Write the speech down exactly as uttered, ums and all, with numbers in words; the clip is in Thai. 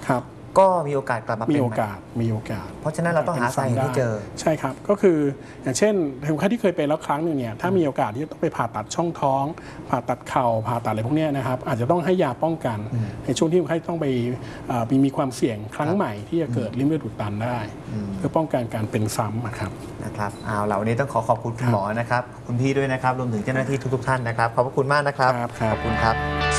ครับก็มีโอกาสกลับมาเป็นมีโอกาสมีโอกาสเพราะฉะนั้นเราต้องหาสาเหตุให้เจอใช่ครับก็คืออย่างเช่นคนไข้ที่เคยเป็นแล้วครั้งหนึ่งเนี่ยถ้ามีโอกาสที่ต้องไปผ่าตัดช่องท้องผ่าตัดเข่าผ่าตัดอะไรพวกนี้นะครับอาจจะต้องให้ยาป้องกันในช่วงที่คนไข้ต้องไปมีความเสี่ยงครั้งใหม่ที่จะเกิดริ่มเลือดอุดตันได้เพื่อป้องกันการเป็นซ้ำครับนะครับเอาเหล่านี้ต้องขอขอบคุณคุณหมอนะครับคุณพี่ด้วยนะครับรวมถึงเจ้าหน้าที่ทุกๆท่านนะครับขอบพระคุณมากนะครับขอบคุณครับ